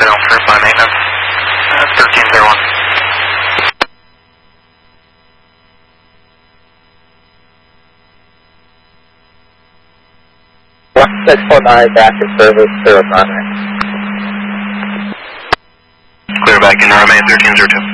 for my maintenance. 1301. 1649 back to service, clear primary. Clear back in RMA 1302.